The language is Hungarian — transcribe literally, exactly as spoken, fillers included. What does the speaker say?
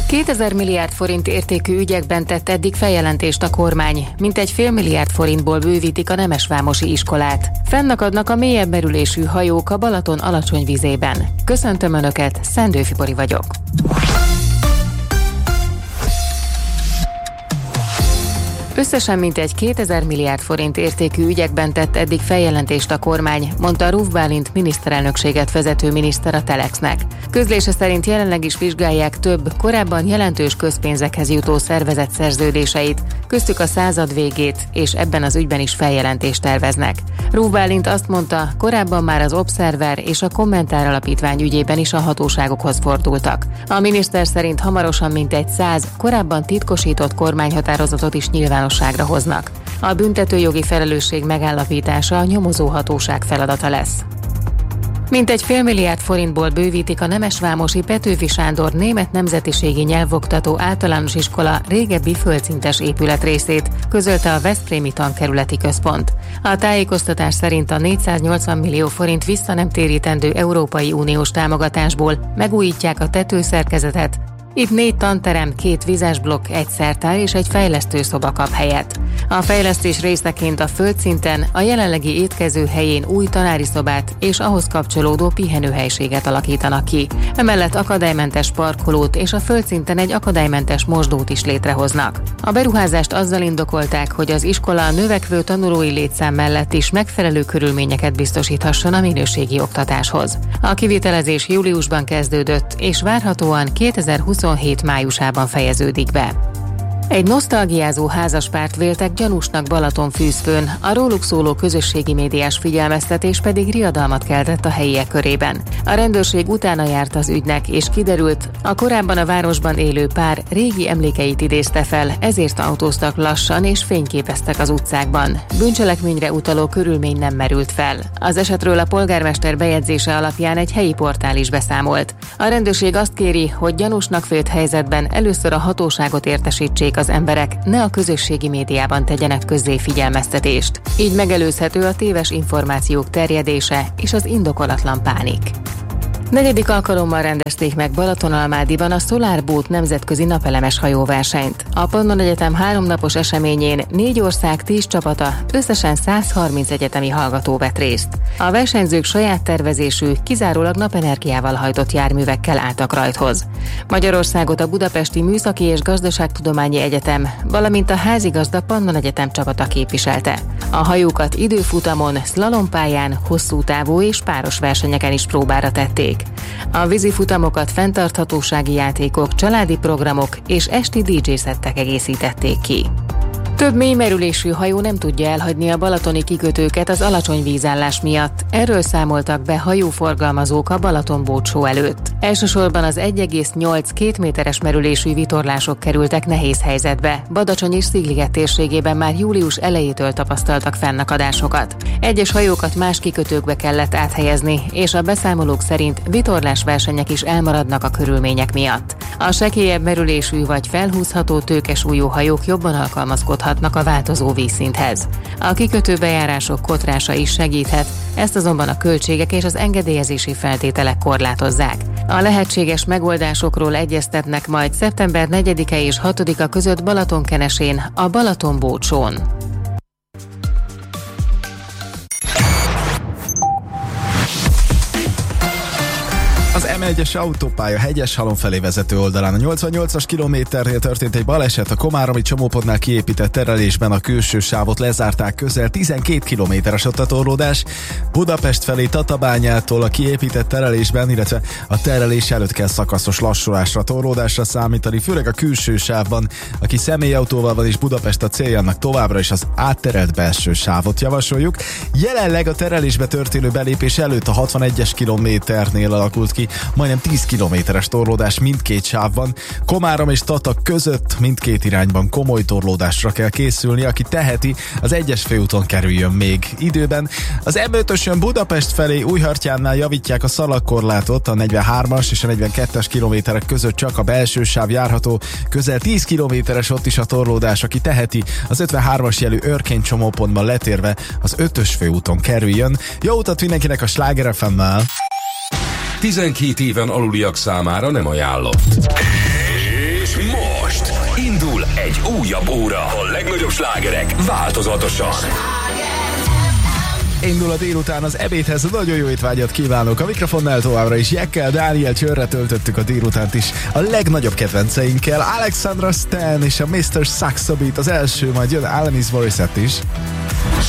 kétezer milliárd forint értékű ügyekben tett eddig feljelentést a kormány, mintegy fél milliárd forintból bővítik a nemesvámosi iskolát. Fennakadnak a mélyebb merülésű hajók a Balaton alacsony vizében. Köszöntöm Önöket, Szendő Fibori vagyok. Összesen mintegy kétezer milliárd forint értékű ügyekben tett eddig feljelentést a kormány, mondta Ruf Bálint miniszterelnökséget vezető miniszter a Telexnek. Közlése szerint jelenleg is vizsgálják több, korábban jelentős közpénzekhez jutó szervezet szerződéseit, köztük a század végét, és ebben az ügyben is feljelentést terveznek. Ruf Bálint azt mondta, korábban már az Observer és a Kommentár Alapítvány ügyében is a hatóságokhoz fordultak. A miniszter szerint hamarosan mintegy száz, korábban titkosított kormányhatározatot is nyilvánosságra hoznak. A büntetőjogi felelősség megállapítása a nyomozó hatóság feladata lesz. Mintegy fél milliárd forintból bővítik a nemesvámosi Petőfi Sándor német nemzetiségi nyelvoktató általános iskola régebbi földszintes épületrészét, közölte a Veszprémi Tankerületi Központ. A tájékoztatás szerint a négyszáznyolcvan millió forint vissza nem térítendő Európai Uniós támogatásból megújítják a tetőszerkezetet. Itt négy tanterem, két vizes blokk, egy szertár és egy fejlesztőszoba kap helyet. A fejlesztés részeként a földszinten a jelenlegi étkező helyén új tanári szobát és ahhoz kapcsolódó pihenőhelységet alakítanak ki. Emellett akadálymentes parkolót és a földszinten egy akadálymentes mosdót is létrehoznak. A beruházást azzal indokolták, hogy az iskola a növekvő tanulói létszám mellett is megfelelő körülményeket biztosíthasson a minőségi oktatáshoz. A kivitelezés júliusban kezdődött, és várhatóan kétezer-huszonhét májusában fejeződik be. Egy nosztalgiázó házaspárt véltek gyanúsnak Balatonfűzfőn, a róluk szóló közösségi médiás figyelmeztetés pedig riadalmat keltett a helyiek körében. A rendőrség utána járt az ügynek, és kiderült, a korábban a városban élő pár régi emlékeit idézte fel, ezért autóztak lassan és fényképeztek az utcákban. Bűncselekményre utaló körülmény nem merült fel. Az esetről a polgármester bejegyzése alapján egy helyi portál is beszámolt. A rendőrség azt kéri, hogy gyanúsnak vélt helyzetben először a hatóságot értesítsék az emberek, ne a közösségi médiában tegyenek közzé figyelmeztetést. Így megelőzhető a téves információk terjedése és az indokolatlan pánik. Negyedik alkalommal rendezték meg Balatonalmádiban a Solar Boat nemzetközi napelemes hajóversenyt. A Pannon Egyetem háromnapos eseményén négy ország tíz csapata, összesen száz harminc egyetemi hallgató vett részt. A versenyzők saját tervezésű, kizárólag napenergiával hajtott járművekkel álltak rajthoz. Magyarországot a Budapesti Műszaki és Gazdaságtudományi Egyetem, valamint a házigazda Pannon Egyetem csapata képviselte. A hajókat időfutamon, szlalompályán, hosszú távú és páros versenyeken is próbára tették. A vízifutamokat fenntarthatósági játékok, családi programok és esti dé dzsé szettek egészítették ki. Több mélymerülésű hajó nem tudja elhagyni a balatoni kikötőket az alacsony vízállás miatt. Erről számoltak be hajóforgalmazók a Balaton Boat Show előtt. Elsősorban az egy egész nyolc-két méteres merülésű vitorlások kerültek nehéz helyzetbe. Badacsony és Szigliget térségében már július elejétől tapasztaltak fennakadásokat. Egyes hajókat más kikötőkbe kellett áthelyezni, és a beszámolók szerint vitorlásversenyek is elmaradnak a körülmények miatt. A sekélyebb merülésű vagy felhúzható tőkesúlyú hajók jobban alkalmazkodhatnak a változó vízszinthez. A kikötőbejárások kotrása is segíthet, ezt azonban a költségek és az engedélyezési feltételek korlátozzák. A lehetséges megoldásokról egyeztetnek majd szeptember negyedike és hatodika között Balatonkenesén, a Balaton Boat Show-n. Az em egyes autópálya Hegyeshalom felé vezető oldalán a nyolcvannyolcas kilométernél történt egy baleset, a komáromi csomópontnál kiépített terelésben a külső sávot lezárták, közel tizenkét kilométeres ott a torlódás. Budapest felé Tatabányától a kiépített terelésben, illetve a terelés előtt kell szakaszos lassulásra, torlódásra számítani, főleg a külső sávban. Aki személyautóval van és Budapest a célja, annak továbbra is az átterelt belső sávot javasoljuk. Jelenleg a terelésbe történő belépés előtt a hatvanegyes kilométernél alakult ki majdnem tíz kilométeres torlódás mindkét sávban. Komárom és Tatak között mindkét irányban komoly torlódásra kell készülni, aki teheti, az egyes főúton kerüljön még időben. Az em ötösön Budapest felé Újhartyánnál javítják a szalagkorlátot, a negyvenhármas és a negyvenkettes kilométerek között csak a belső sáv járható, közel tíz kilométeres ott is a torlódás, aki teheti, az ötvenhármas jelű Örkény csomópontban letérve az ötös főúton kerüljön. Jó utat mindenkinek a Sláger ef emmel! tizenkét éven aluliak számára nem ajánlott. És most indul egy újabb óra. A legnagyobb slágerek változatosan. Indul a délután az ebédhez, nagyon jó étvágyat kívánok. A mikrofonnál továbbra is Jekkel, Dániel Csörre töltöttük a délutánt is a legnagyobb kedvenceinkkel. Alexandra Stan és a miszter Saxo Beat az első, majd jön Alanis Morissette is.